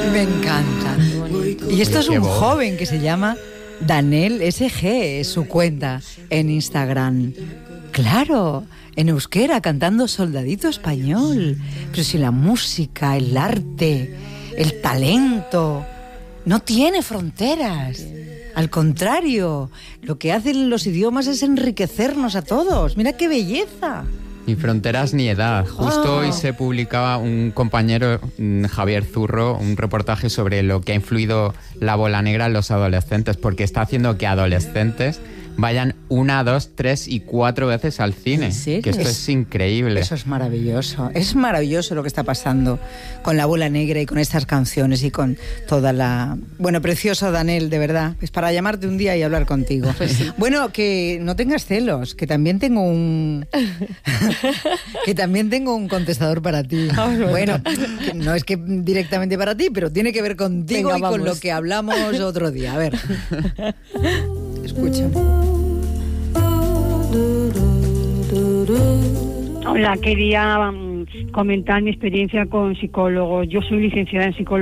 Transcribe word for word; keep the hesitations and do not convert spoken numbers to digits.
Me encanta. Y esto es un joven que se llama Danel S G, es su cuenta en Instagram. Claro, en euskera, cantando Soldadito Español. Pero si la música, el arte, el talento no tiene fronteras. Al contrario, lo que hacen los idiomas es enriquecernos a todos. Mira qué belleza. Ni fronteras ni edad. Justo Oh. hoy se publicaba un compañero, Javier Zurro, un reportaje sobre lo que ha influido la bola negra en los adolescentes, porque está haciendo que adolescentes vayan una, dos, tres y cuatro veces al cine. ¿Sí? Que esto es, es increíble. Eso es maravilloso. Es maravilloso lo que está pasando con la bola negra y con estas canciones y con toda la... Bueno, precioso, Danel, de verdad. Es para llamarte un día y hablar contigo. Pues sí. Bueno, que no tengas celos, que también tengo un... que también tengo un contestador para ti. Bueno, que no es que directamente para ti, pero tiene que ver contigo. Venga, y vamos. Con lo que hablamos otro día. A ver. Escucha. Hola, quería um, comentar mi experiencia con psicólogos. Yo soy licenciada en psicología.